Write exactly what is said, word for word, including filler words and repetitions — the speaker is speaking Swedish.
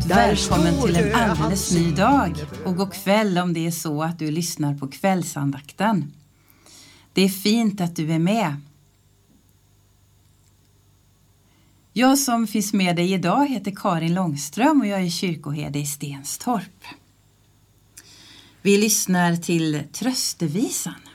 varmt välkommen till en alldeles ny dag och god kväll om det är så att du lyssnar på kvällsandakten. Det är fint att du är med. Jag som finns med dig idag heter Karin Långström och jag är kyrkoherde i Stenstorp. Vi lyssnar till tröstevisan.